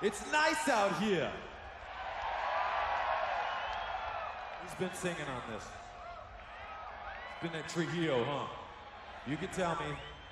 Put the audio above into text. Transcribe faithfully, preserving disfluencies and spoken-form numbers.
It's nice out here. Who's been singing on this? It's been at Trujillo, huh? You can tell me.